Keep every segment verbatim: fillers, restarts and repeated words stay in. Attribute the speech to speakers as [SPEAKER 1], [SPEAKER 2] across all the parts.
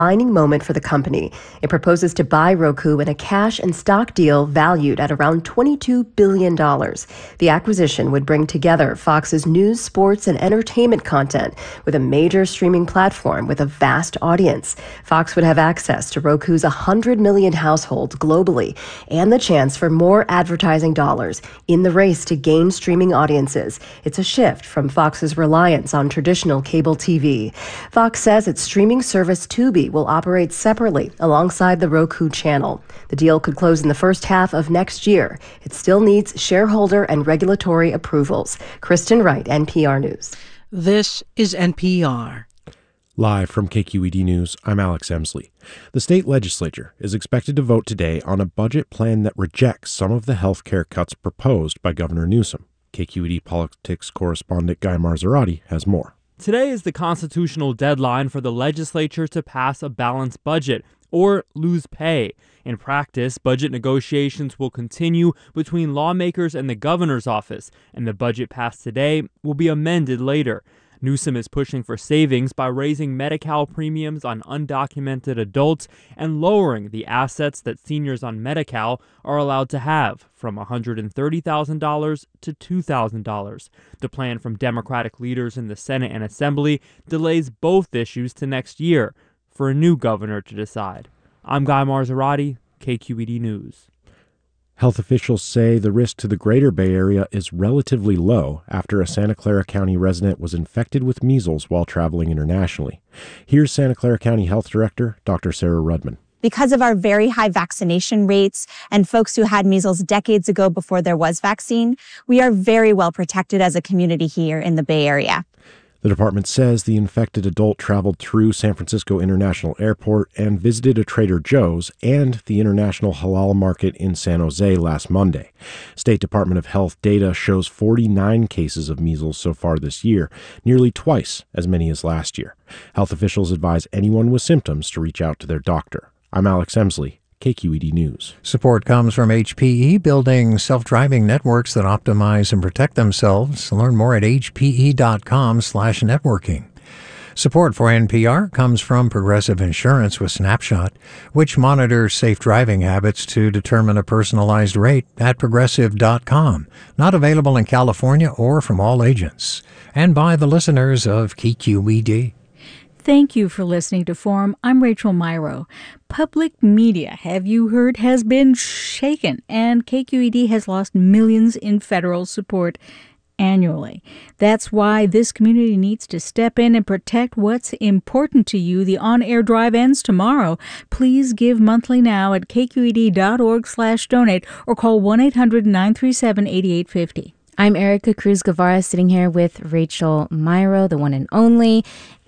[SPEAKER 1] defining moment for the company. It proposes to buy Roku in a cash and stock deal valued at around twenty-two billion dollars. The acquisition would bring together Fox's news, sports, and entertainment content with a major streaming platform with a vast audience. Fox would have access to Roku's one hundred million households globally and the chance for more advertising dollars in the race to gain streaming audiences. It's a shift from Fox's reliance on traditional cable T V. Fox says its streaming service Tubi will operate separately alongside the Roku channel. The deal could close in the first half of next year. It still needs shareholder and regulatory approvals. Kristen Wright, N P R News.
[SPEAKER 2] This is N P R.
[SPEAKER 3] Live from K Q E D News, I'm Alex Emsley. The state legislature is expected to vote today on a budget plan that rejects some of the health care cuts proposed by Governor Newsom. K Q E D politics correspondent Guy Marzorati has more.
[SPEAKER 4] Today is the constitutional deadline for the legislature to pass a balanced budget or lose pay. In practice, budget negotiations will continue between lawmakers and the governor's office, and the budget passed today will be amended later. Newsom is pushing for savings by raising Medi-Cal premiums on undocumented adults and lowering the assets that seniors on Medi-Cal are allowed to have from one hundred thirty thousand dollars to two thousand dollars. The plan from Democratic leaders in the Senate and Assembly delays both issues to next year for a new governor to decide. I'm Guy Marzorati, K Q E D News.
[SPEAKER 3] Health officials say the risk to the greater Bay Area is relatively low after a Santa Clara County resident was infected with measles while traveling internationally. Here's Santa Clara County Health Director, Doctor Sarah Rudman.
[SPEAKER 5] Because of our very high vaccination rates and folks who had measles decades ago before there was vaccine, we are very well protected as a community here in the Bay Area.
[SPEAKER 3] The department says the infected adult traveled through San Francisco International Airport and visited a Trader Joe's and the International Halal Market in San Jose last Monday. State Department of Health data shows forty-nine cases of measles so far this year, nearly twice as many as last year. Health officials advise anyone with symptoms to reach out to their doctor. I'm Alex Emsley, K Q E D News.
[SPEAKER 6] Support comes from H P E, building self-driving networks that optimize and protect themselves. Learn more at hpe.com slash networking. Support for N P R comes from Progressive Insurance with Snapshot, which monitors safe driving habits to determine a personalized rate at progressive dot com. Not available in California or from all agents. And by the listeners of K Q E D.
[SPEAKER 7] Thank you for listening to Forum. I'm Rachel Myrow. Public media, have you heard, has been shaken, and K Q E D has lost millions in federal support annually. That's why this community needs to step in and protect what's important to you. The on-air drive ends tomorrow. Please give monthly now at k q e d dot org slash donate or call one eight hundred nine three seven eight eight five zero.
[SPEAKER 8] I'm Erica Cruz Guevara, sitting here with Rachel Myrow, the one and only.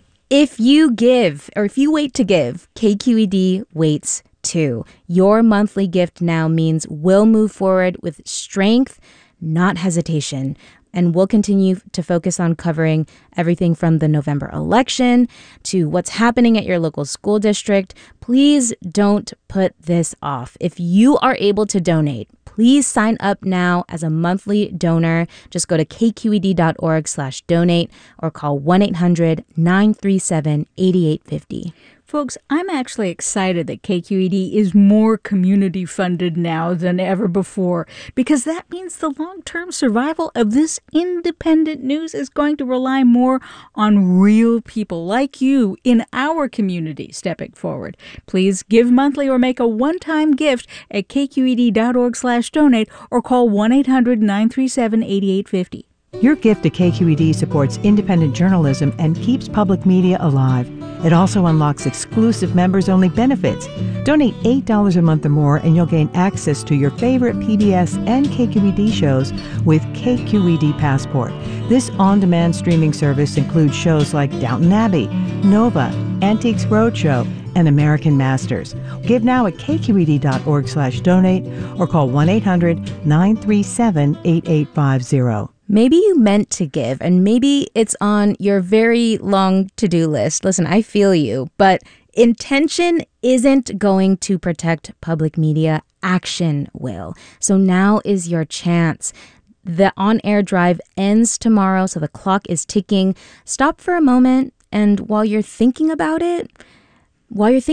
[SPEAKER 8] If you give, or if you wait to give, K Q E D waits too. Your monthly gift now means we'll move forward with strength, not hesitation. And we'll continue to focus on covering everything from the November election to what's happening at your local school district. Please don't put this off. If you are able to donate, please sign up now as a monthly donor. Just go to k q e d dot org slash donate or call one eight hundred nine three seven eight eight five zero.
[SPEAKER 7] Folks, I'm actually excited that K Q E D is more community funded now than ever before, because that means the long-term survival of this independent news is going to rely more on real people like you in our community stepping forward. Please give monthly or make a one-time gift at k q e d dot org slash donate or call one eight hundred nine three seven eight eight five zero.
[SPEAKER 9] Your gift to K Q E D supports independent journalism and keeps public media alive. It also unlocks exclusive members-only benefits. Donate eight dollars a month or more and you'll gain access to your favorite P B S and K Q E D shows with K Q E D Passport. This on-demand streaming service includes shows like Downton Abbey, Nova, Antiques Roadshow, and American Masters. Give now at k q e d dot org slash donate or call one eight hundred nine three seven eight eight five zero.
[SPEAKER 8] Maybe you meant to give, and maybe it's on your very long to-do list. Listen, I feel you, but intention isn't going to protect public media. Action will. So now is your chance. The on-air drive ends tomorrow, so the clock is ticking. Stop for a moment, and while you're thinking about it, while you're thinking